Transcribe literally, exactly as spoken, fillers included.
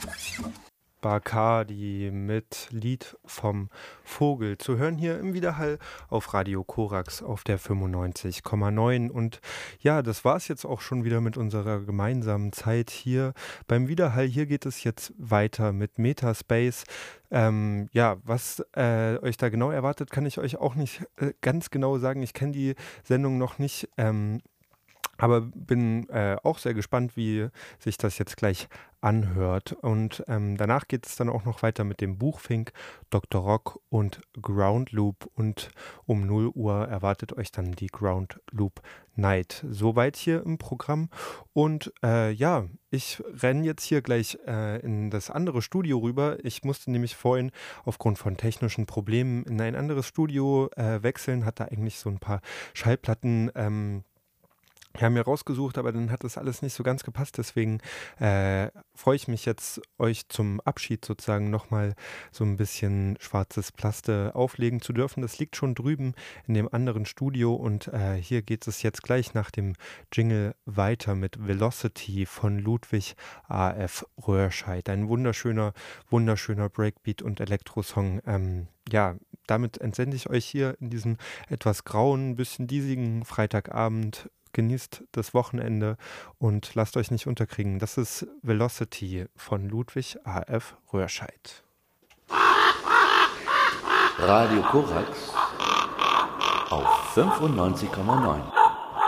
Bacardi mit Lied vom Vogel zu hören hier im Widerhall auf Radio Korax auf der fünfundneunzig Komma neun. Und ja, das war es jetzt auch schon wieder mit unserer gemeinsamen Zeit hier beim Widerhall. Hier geht es jetzt weiter mit Metaspace. Ähm, ja, was äh, euch da genau erwartet, kann ich euch auch nicht äh, ganz genau sagen. Ich kenne die Sendung noch nicht. Ähm, aber bin äh, auch sehr gespannt, wie sich das jetzt gleich anhört. Und ähm, danach geht es dann auch noch weiter mit dem Buchfink, Doktor Rock und Ground Loop. Und um null Uhr erwartet euch dann die Ground Loop Night. Soweit hier im Programm. Und äh, ja, ich renne jetzt hier gleich äh, in das andere Studio rüber. Ich musste nämlich vorhin aufgrund von technischen Problemen in ein anderes Studio äh, wechseln, hatte eigentlich so ein paar Schallplatten ähm, Wir haben ja rausgesucht, aber dann hat das alles nicht so ganz gepasst. Deswegen äh, freue ich mich jetzt, euch zum Abschied sozusagen nochmal so ein bisschen schwarzes Plaste auflegen zu dürfen. Das liegt schon drüben in dem anderen Studio und äh, hier geht es jetzt gleich nach dem Jingle weiter mit Velocity von Ludwig A F Röhrscheid. Ein wunderschöner, wunderschöner Breakbeat und Elektrosong. Ähm, ja, damit entsende ich euch hier in diesem etwas grauen, bisschen diesigen Freitagabend. Genießt das Wochenende und lasst euch nicht unterkriegen. Das ist Velocity von Ludwig A F Röhrscheid. Radio Korax auf fünfundneunzig Komma neun.